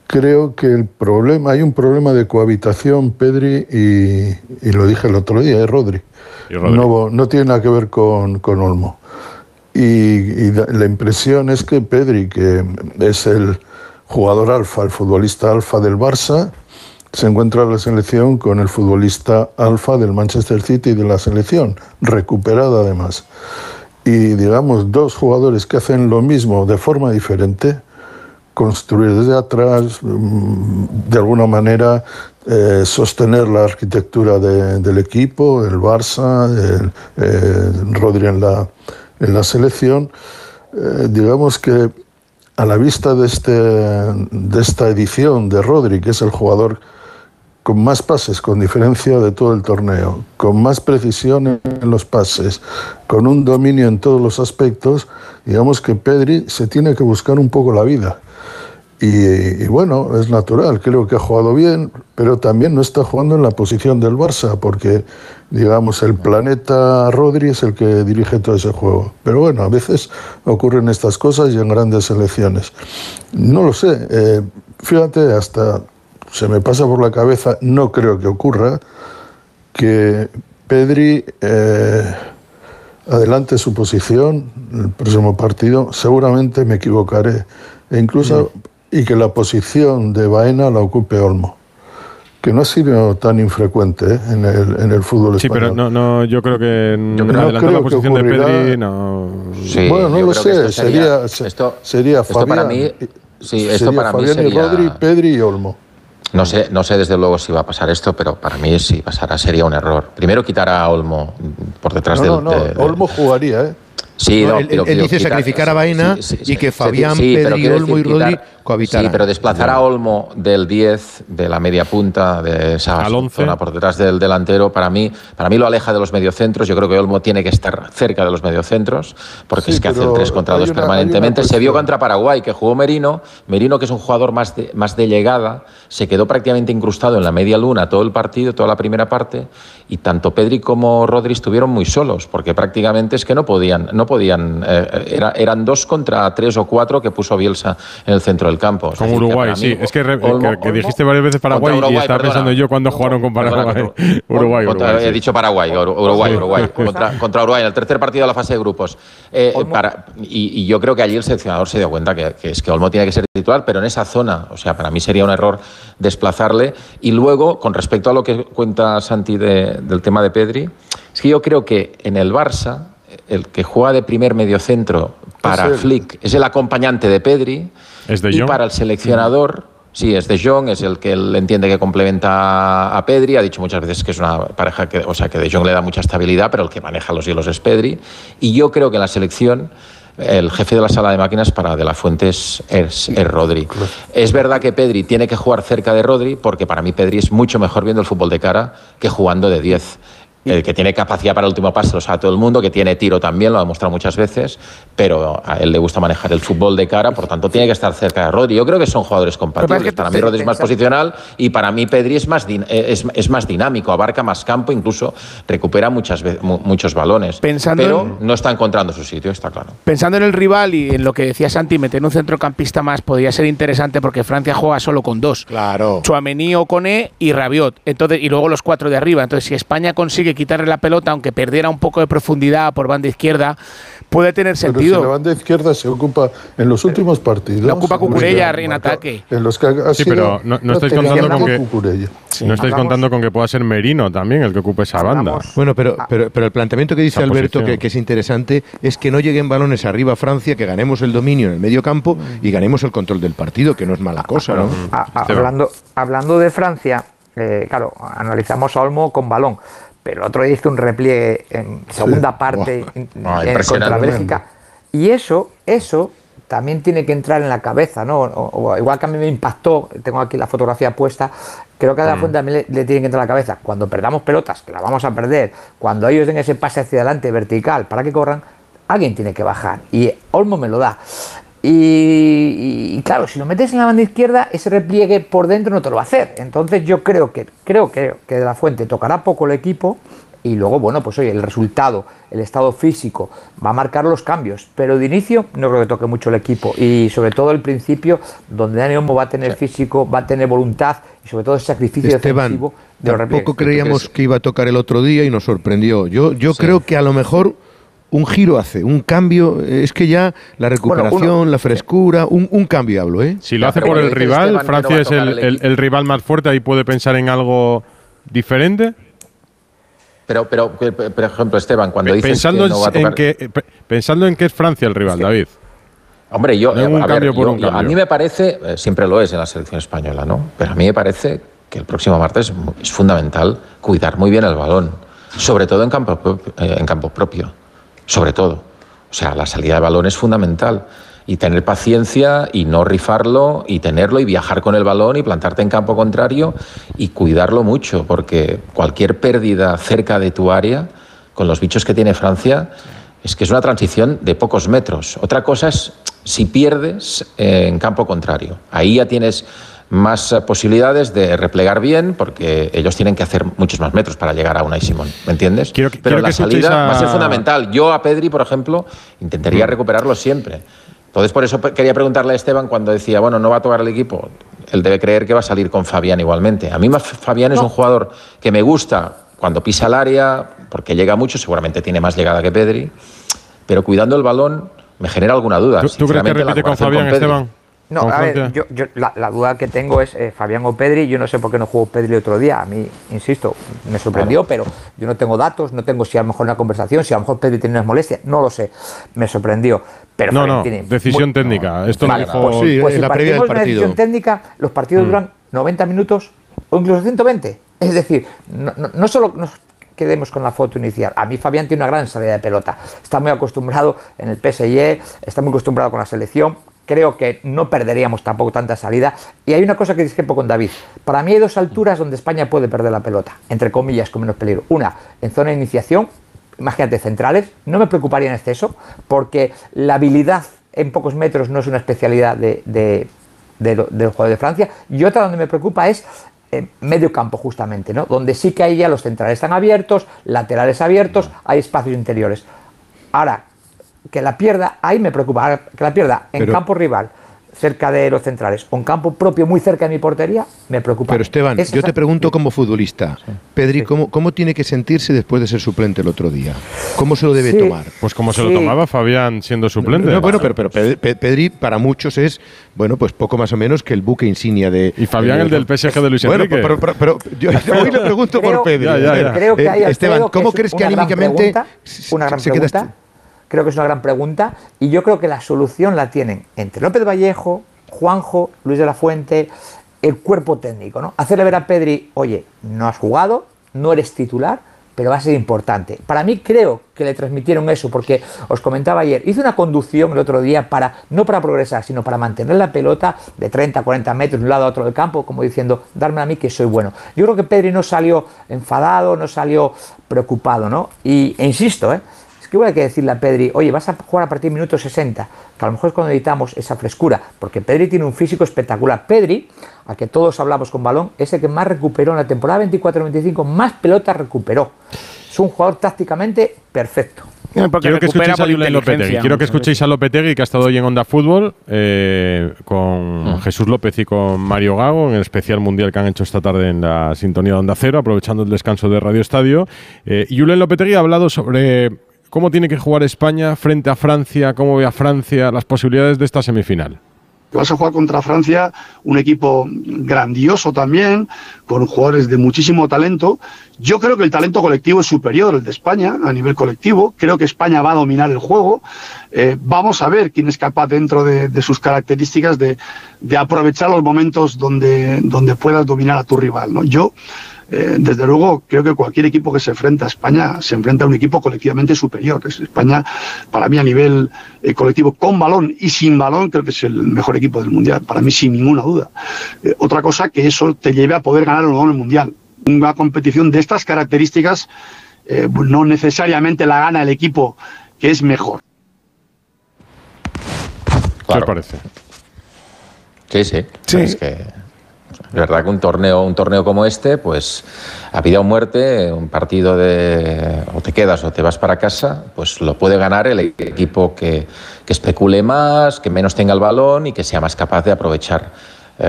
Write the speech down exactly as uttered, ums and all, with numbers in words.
creo que el problema, hay un problema de cohabitación, Pedri, y, y lo dije el otro día, es Rodri. ¿Y Rodri? No, no tiene nada que ver con, con Olmo. Y, y la impresión es que Pedri, que es el jugador alfa, el futbolista alfa del Barça, se encuentra en la selección con el futbolista alfa del Manchester City y de la selección, recuperado además. Y digamos, dos jugadores que hacen lo mismo de forma diferente, construir desde atrás, de alguna manera eh, sostener la arquitectura de, del equipo, el Barça, el, eh, Rodri en la, en la selección. Eh, digamos que a la vista de, este, de esta edición de Rodri, que es el jugador con más pases, con diferencia de todo el torneo, con más precisión en los pases, con un dominio en todos los aspectos, digamos que Pedri se tiene que buscar un poco la vida. Y, y bueno, es natural, creo que ha jugado bien, pero también no está jugando en la posición del Barça, porque, digamos, el planeta Rodri es el que dirige todo ese juego. Pero bueno, a veces ocurren estas cosas y en grandes selecciones. No lo sé, eh, fíjate, hasta se me pasa por la cabeza, no creo que ocurra, que Pedri eh, adelante su posición en el próximo partido. Seguramente me equivocaré, e incluso... Mm. Y que la posición de Baena la ocupe Olmo, que no ha sido tan infrecuente ¿eh? en, el, en el fútbol sí, español. Sí, pero no, no, yo creo que yo no creo adelantar la posición de Pedri, no... Sí, bueno, no lo sé, esto sería, sería, esto, sería esto Fabián, para mí, sí, esto sería para Fabián mí sería... y Rodri, Pedri y Olmo. No sé, no sé desde luego si va a pasar esto, pero para mí si pasara sería un error. Primero quitar a Olmo por detrás no, del... No, no, de, de... Olmo jugaría, ¿eh? Sí, no, él, pero, él dice quitar, sacrificar a Baena sí, sí, sí, y que Fabián, sí, Pedri, Olmo y Rodri cohabitaran. Sí, pero desplazar a Olmo del diez, de la media punta, de esa zona por detrás del delantero, para mí, para mí lo aleja de los mediocentros. Yo creo que Olmo tiene que estar cerca de los mediocentros, porque sí, es que hace el tres contra dos una, permanentemente. Se vio contra Paraguay, que jugó Merino. Merino, que es un jugador más de, más de llegada, se quedó prácticamente incrustado en la media luna todo el partido, toda la primera parte, y tanto Pedri como Rodri estuvieron muy solos, porque prácticamente es que no podían, no podían eh, Era, eran dos contra tres o cuatro que puso Bielsa en el centro del campo. Como Uruguay, sí. Es que, re, Olmo, que, que dijiste varias veces Paraguay Uruguay, y estaba perdona, pensando yo cuando jugaron con Paraguay. Perdona, contra, Uruguay, contra, Uruguay. He sí. dicho Paraguay, Uruguay, Uruguay. contra, contra Uruguay, en el tercer partido de la fase de grupos. Eh, para, y, y yo creo que allí el seleccionador se dio cuenta que, que es que Olmo tiene que ser titular, pero en esa zona. O sea, para mí sería un error desplazarle. Y luego, con respecto a lo que cuenta Santi de, del tema de Pedri, es que yo creo que en el Barça, el que juega de primer mediocentro para es Flick es el acompañante de Pedri, ¿Es de y Jong? Para el seleccionador, sí, es de Jong, es el que él entiende que complementa a Pedri. Ha dicho muchas veces que es una pareja que, o sea, que de Jong le da mucha estabilidad, pero el que maneja los hilos es Pedri. Y yo creo que en la selección el jefe de la sala de máquinas para De La Fuente es, es, es Rodri. Es verdad que Pedri tiene que jugar cerca de Rodri, porque para mí Pedri es mucho mejor viendo el fútbol de cara que jugando de diez. El que tiene capacidad para el último pase lo sabe todo el mundo, que tiene tiro también, lo ha demostrado muchas veces, pero a él le gusta manejar el fútbol de cara, por tanto tiene que estar cerca de Rodri. Yo creo que son jugadores compatibles. Que para mí Rodri es más posicional y para mí Pedri es más, es, es más dinámico, abarca más campo, incluso recupera muchas veces, muchos balones. Pensando pero en, no está encontrando su sitio, está claro. Pensando en el rival y en lo que decía Santi, meter un centrocampista más podría ser interesante porque Francia juega solo con dos. Claro. Tchouaméni, Koné y Rabiot. Entonces, y luego los cuatro de arriba. Entonces, si España consigue quitarle la pelota, aunque perdiera un poco de profundidad por banda izquierda, puede tener sentido. Pero si la banda izquierda se ocupa en los últimos partidos. La ocupa Cucurella en ataque. En los que ha sí, pero no, no estáis contando con que sí. no estáis contando con que pueda ser Merino también el que ocupe esa banda. Bueno, pero, pero, pero el planteamiento que dice Alberto, que, que es interesante, es que no lleguen balones arriba a Francia, que ganemos el dominio en el medio campo y ganemos el control del partido, que no es mala cosa, ¿no? A, a, hablando, hablando de Francia, eh, claro, analizamos a Olmo con balón. Pero el otro día hizo un repliegue en segunda sí. parte wow. en, oh, en, contra Bélgica. Y eso, eso también tiene que entrar en la cabeza, ¿no? O, o, igual que a mí me impactó, tengo aquí la fotografía puesta, creo que a De La Fuente también le, le tiene que entrar en la cabeza. Cuando perdamos pelotas, que las vamos a perder, cuando ellos den ese pase hacia adelante vertical para que corran, alguien tiene que bajar. Y Olmo me lo da. Y, y claro, si lo metes en la banda izquierda, ese repliegue por dentro no te lo va a hacer. Entonces yo creo que creo, creo que De La Fuente tocará poco el equipo, y luego, bueno, pues oye, el resultado, el estado físico va a marcar los cambios, pero de inicio no creo que toque mucho el equipo y sobre todo el principio, donde Dani Olmo va a tener sí. físico, va a tener voluntad y sobre todo el sacrificio Esteban, defensivo de los repliegues. Tampoco creíamos que iba a tocar el otro día y nos sorprendió. Yo, yo sí. creo que a lo mejor un giro hace, un cambio, es que ya la recuperación, bueno, uno, la frescura, un, un cambio hablo, ¿eh? Si lo hace por el rival, Esteban, Francia no es el, el, el rival más fuerte, ahí puede pensar en algo diferente. Pero, pero, por ejemplo, Esteban, cuando dices pensando que no va a tocar... en que, pensando en que es Francia el rival, sí. David. Hombre, yo, no a, ver, yo, yo a mí me parece, eh, siempre lo es en la selección española, ¿no? Pero a mí me parece que el próximo martes es fundamental cuidar muy bien el balón, sobre todo en campo, eh, en campo propio. Sobre todo. O sea, la salida de balón es fundamental. Y tener paciencia y no rifarlo y tenerlo y viajar con el balón y plantarte en campo contrario y cuidarlo mucho, porque cualquier pérdida cerca de tu área, con los bichos que tiene Francia, es que es una transición de pocos metros. Otra cosa es si pierdes en campo contrario. Ahí ya tienes más posibilidades de replegar bien, porque ellos tienen que hacer muchos más metros para llegar a Unai Simón, ¿me entiendes? Quiero, Pero quiero la salida a... va a ser fundamental. Yo a Pedri, por ejemplo, intentaría recuperarlo siempre. Entonces, por eso quería preguntarle a Esteban cuando decía, bueno, no va a tocar el equipo. Él debe creer que va a salir con Fabián igualmente. A mí Fabián es un jugador que me gusta cuando pisa el área, porque llega mucho, seguramente tiene más llegada que Pedri, pero cuidando el balón me genera alguna duda. ¿Tú, ¿tú crees que repite con Fabián, con Esteban? No, a ver, yo, yo, la, la duda que tengo es eh, Fabián o Pedri. Yo no sé por qué no jugó Pedri el otro día. A mí, insisto, me sorprendió, claro. Pero yo no tengo datos, no tengo si a lo mejor una conversación, si a lo mejor Pedri tiene unas molestias, no lo sé. Me sorprendió. Pero no, no, tiene decisión muy, técnica. No, Esto vale, lo dijo... Pues, sí, pues si la previa del partido. Decisión técnica, los partidos mm. duran noventa minutos o incluso ciento veinte. Es decir, no, no, no solo nos quedemos con la foto inicial. A mí Fabián tiene una gran salida de pelota. Está muy acostumbrado en el P S G, está muy acostumbrado con la selección. Creo que no perderíamos tampoco tanta salida. Y hay una cosa que discrepo con David. Para mí hay dos alturas donde España puede perder la pelota, entre comillas, con menos peligro. Una, en zona de iniciación, imagínate, centrales. No me preocuparía en exceso, porque la habilidad en pocos metros no es una especialidad de, de, de, de, del juego de Francia. Y otra donde me preocupa es eh, medio campo, justamente, ¿no? Donde sí que ahí ya los centrales están abiertos, laterales abiertos, hay espacios interiores. Ahora, que la pierda, ahí me preocupa, que la pierda en pero, campo rival, cerca de los centrales, o en campo propio, muy cerca de mi portería, me preocupa. Pero Esteban, Esa, yo te pregunto sí. como futbolista, sí. Pedri, sí. ¿cómo, ¿cómo tiene que sentirse después de ser suplente el otro día? ¿Cómo se lo debe sí. tomar? Pues como se sí. lo tomaba Fabián siendo suplente. No, no, bueno, pero, pero Pedri para muchos es, bueno, pues poco más o menos que el buque insignia de... Y Fabián de, el del P S G de Luis bueno, Enrique. Pero, pero, pero, pero yo hoy le pregunto creo, por Pedri. Ya, ya, ya. Creo que hay, eh, Esteban, ¿cómo que crees que anímicamente pregunta, una gran se pregunta? queda? Creo que es una gran pregunta y yo creo que la solución la tienen entre López Vallejo, Juanjo, Luis de la Fuente, el cuerpo técnico, ¿no? Hacerle ver a Pedri, oye, no has jugado, no eres titular, pero va a ser importante. Para mí creo que le transmitieron eso, porque os comentaba ayer, hice una conducción el otro día para, no para progresar, sino para mantener la pelota de treinta, cuarenta metros de un lado a otro del campo, como diciendo, darme a mí que soy bueno. Yo creo que Pedri no salió enfadado, no salió preocupado, ¿no? Y, e insisto, ¿eh? ¿Qué voy a decirle a Pedri? Oye, vas a jugar a partir del minuto sesenta, que a lo mejor es cuando necesitamos esa frescura, porque Pedri tiene un físico espectacular. Pedri, a que todos hablamos con balón, es el que más recuperó en la temporada veinticuatro veinticinco, más pelotas recuperó. Es un jugador tácticamente perfecto. Quiero que, escuchéis a Lopetegui. Quiero que escuchéis a Lopetegui, que ha estado hoy en Onda Fútbol, eh, con mm. Jesús López y con Mario Gago, en el especial mundial que han hecho esta tarde en la sintonía de Onda Cero, aprovechando el descanso de Radio Estadio. Eh, y Julen Lopetegui ha hablado sobre cómo tiene que jugar España frente a Francia, cómo ve a Francia, las posibilidades de esta semifinal. Vas a jugar contra Francia, un equipo grandioso también, con jugadores de muchísimo talento. Yo creo que el talento colectivo es superior al de España a nivel colectivo. Creo que España va a dominar el juego. Eh, vamos a ver quién es capaz dentro de, de sus características de, de aprovechar los momentos donde, donde puedas dominar a tu rival, ¿no? Yo, Eh, desde luego, creo que cualquier equipo que se enfrenta a España se enfrenta a un equipo colectivamente superior. España, para mí, a nivel eh, colectivo, con balón y sin balón, creo que es el mejor equipo del Mundial, para mí sin ninguna duda. Eh, otra cosa que eso te lleve a poder ganar o no el Mundial. Una competición de estas características eh, no necesariamente la gana el equipo que es mejor. Claro. ¿Qué os parece? Sí, sí. sí. Es que... Es verdad que un torneo, un torneo como este, pues a vida o muerte, un partido de o te quedas o te vas para casa, pues lo puede ganar el equipo que, que especule más, que menos tenga el balón y que sea más capaz de aprovechar